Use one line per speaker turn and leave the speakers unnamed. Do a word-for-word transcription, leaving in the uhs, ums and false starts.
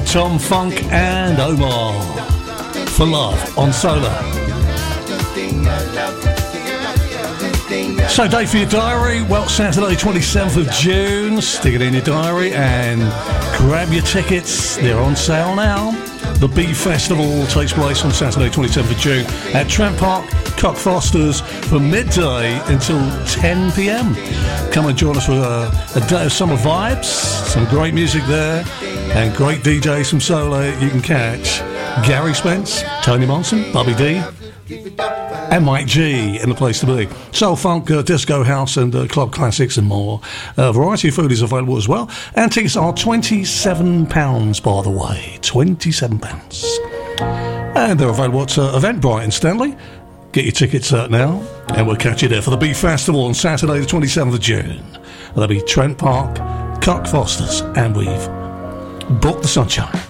Tom Funk and Omar for Love on Solar. So, date for your diary, well, Saturday twenty-seventh of June. Stick it in your diary and grab your tickets. They're on sale now. The Bee Festival takes place on Saturday twenty-seventh of June at Trent Park, Cockfosters, from midday until ten p.m. Come and join us for a, a day of summer vibes, some great music there, and great D Js from Solar. You can catch Gary Spence, Tony Monson, Bobby D, and Mike G in the place to be. Soul, funk, uh, disco, house, and uh, club classics and more. A variety of food is available as well. And tickets are twenty-seven pounds, by the way. twenty-seven pounds. And they're available at uh, Eventbrite in Stanley. Get your tickets uh, now, and we'll catch you there for the Bee Festival on Saturday the twenty-seventh of June. That'll be Trent Park, Cockfosters, and we've booked the sunshine.